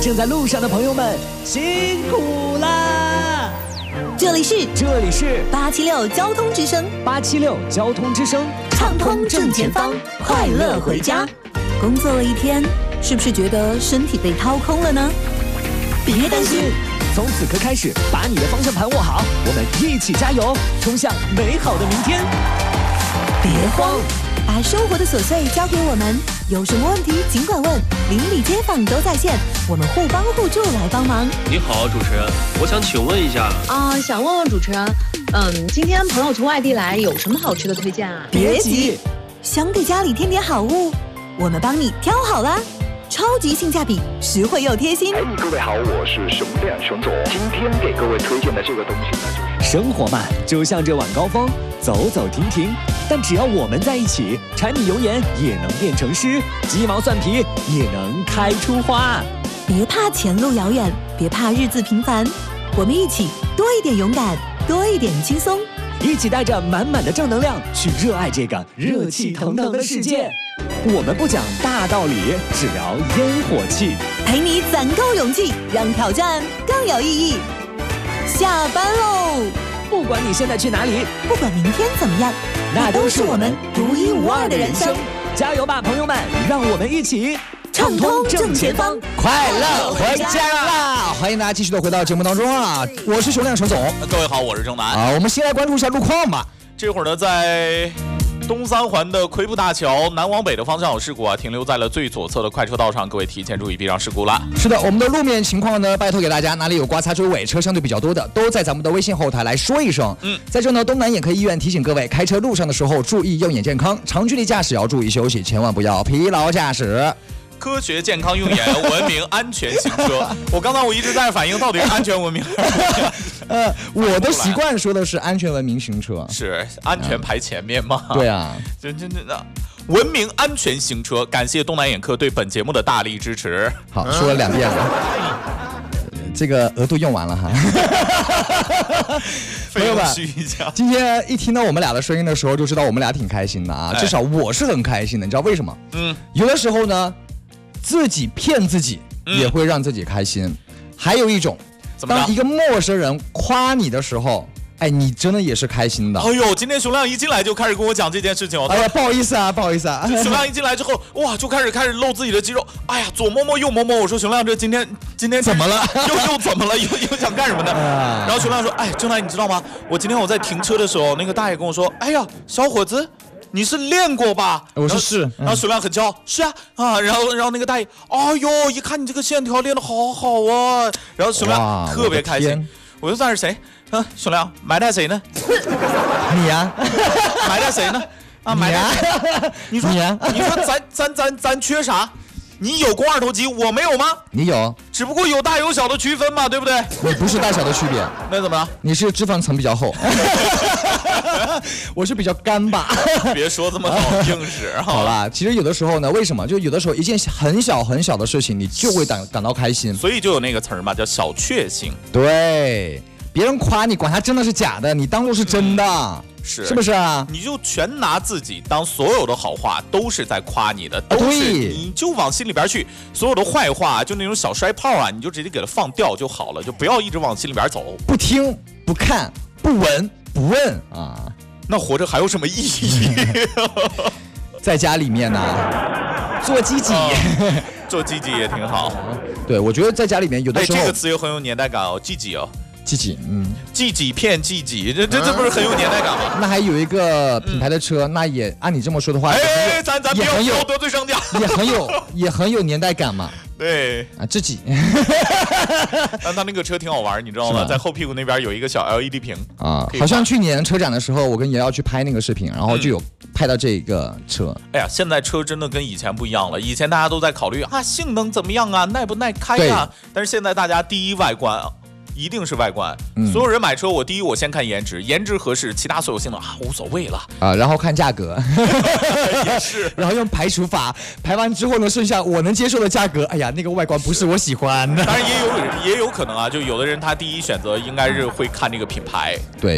正在路上的朋友们，辛苦啦！ 这里是 876 交通之声 ，876交通之声， 畅通正前方，快乐回家。工作了一天，是不是觉得身体被掏空了呢？别担心， 从此刻开始，把你的方向盘握好，我们一起加油，冲向美好的明天。 别慌，把生活的琐碎交给我们，有什么问题尽管问，邻里街坊都在线，我们互帮互助来帮忙。 你好，主持人，我想请问一下想问问主持人，今天朋友从外地来，有什么好吃的推荐啊？ 别急，想给家里添点好物，我们帮你挑好啦。超级性价比，实惠又贴心。 各位好，我是熊亮熊总。今天给各位推荐的这个东西呢，就是生活嘛，就像这晚高峰，走走停停。但只要我们在一起，柴米油盐也能变成诗，鸡毛蒜皮也能开出花。 别怕前路遥远，别怕日子平凡，我们一起多一点勇敢，多一点轻松， 一起带着满满的正能量去热爱这个热气腾腾的世界。我们不讲大道理，只聊烟火气， 陪你攒够勇气，让挑战更有意义。下班喽！ 不管你现在去哪里， 不管明天怎么样， 那都是我们独一无二的人生。 加油吧，朋友们！让我们一起畅通正前方， 快乐回家啦！欢迎大家继续的回到节目当中啊！我是熊亮熊总， 各位好，我是郑南啊。我们先来关注一下路况吧。 这会儿呢，在东三环的奎步大桥南往北的方向有事故啊，停留在了最左侧的快车道上，各位提前注意避让事故啦。 是的，我们的路面情况呢，拜托给大家，哪里有刮擦追尾车相对比较多的，都在咱们的微信后台来说一声。在这呢，东南眼科医院提醒各位，开车路上的时候注意用眼健康，长距离驾驶要注意休息，千万不要疲劳驾驶。 科学健康用眼，文明安全行车。我一直在反映到底是安全文明。 我的习惯说的是安全文明行车， 是安全排前面吗？ 对啊， 文明安全行车。感谢东南眼科对本节目的大力支持。 好，说了2遍了。这个额度用完了哈， 朋友们， 今天一听到我们俩的声音的时候，就知道我们俩挺开心的啊，至少我是很开心的，你知道为什么？有的时候呢，自己骗自己也会让自己开心，还有一种，当一个陌生人夸你的时候，哎，你真的也是开心的。 哎呦，今天熊亮一进来就开始跟我讲这件事情哦。 哎呀，不好意思啊。 熊亮一进来之后，哇，就开始露自己的肌肉。哎呀，左摸摸右摸摸。我说熊亮，这今天怎么了？ 又怎么了？又想干什么呢？然后熊亮说，哎，郑南，你知道吗？我今天在停车的时候，那个大爷跟我说，哎呀，小伙子，你是练过吧？ 我说是。 然后熊亮很骄傲，是啊。然后那个大爷，哎呦，一看你这个线条练得好好啊。然后熊亮特别开心。我说这是谁？熊亮埋汰谁呢？ 你呀， 埋汰谁呢？啊，埋汰你说咱缺啥？你有肱二头肌，我没有吗？ 你有， 只不过有大有小的区分嘛，对不对？ 你不是大小的区别， 那怎么了？ 你是脂肪层比较厚，我是比较干吧？ 别说这么好硬实。 好啦，其实有的时候呢，为什么？就有的时候一件很小很小的事情，你就会感到开心， 所以就有那个词儿嘛，叫小确幸。 对。别人夸你，管他真的是假的，你当作是真的，是不是啊？ 你就全拿自己当所有的好话都是在夸你的，都是你就往心里边去，所有的坏话就那种小摔炮啊，你就直接给它放掉就好了，就不要一直往心里边走， 不听不看不闻不问啊， 那活着还有什么意义？ 在家里面呢，做积极， 做积极也挺好。 对，我觉得在家里面有的时候， 这个词又很有年代感哦，积极哦。 积极， 积极骗积极，这不是很有年代感吗？ 那还有一个品牌的车，那也按你这么说的话， 咱不要得罪商家， 也很有年代感嘛。 对啊，自己。 但他那个车挺好玩，你知道吗？在后屁股那边有一个小 LED 屏啊，好像去年车展的时候，我跟爷要去拍那个视频，然后就有拍到这个车。 哎呀，现在车真的跟以前不一样了，以前大家都在考虑性能怎么样啊，耐不耐开啊，但是现在大家第一外观一定是外观，所有人买车，我先看颜值，颜值合适，其他所有性能无所谓了啊，然后看价格， 也是， 然后用排除法排完之后呢，剩下我能接受的价格，哎呀，那个外观不是我喜欢的。 当然也有可能啊，就有的人他第一选择应该是会看这个品牌， 对。